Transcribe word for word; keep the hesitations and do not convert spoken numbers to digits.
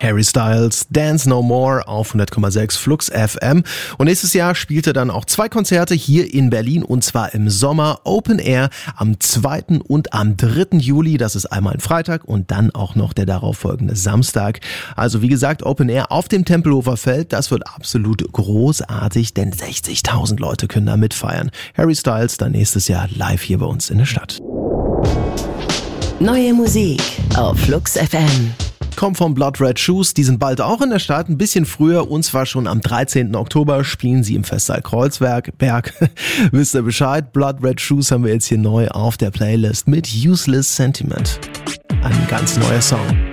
Harry Styles, Dance No More auf hundert Komma sechs Flux F M. Und nächstes Jahr spielt er dann auch zwei Konzerte hier in Berlin, und zwar im Sommer Open Air am zweiten und am dritten Juli. Das ist einmal ein Freitag und dann auch noch der darauffolgende Samstag. Also wie gesagt, Open Air auf dem Tempelhofer Feld. Das wird absolut großartig, denn sechzigtausend Leute können da mitfeiern. Harry Styles dann nächstes Jahr live hier bei uns in der Stadt. Neue Musik auf Flux F M. Kommt von Blood Red Shoes, die sind bald auch in der Stadt, ein bisschen früher, und zwar schon am dreizehnten Oktober spielen sie im Festsaal Kreuzberg. Berg. Wisst ihr Bescheid? Blood Red Shoes haben wir jetzt hier neu auf der Playlist mit Useless Sentiment. Ein ganz neuer Song.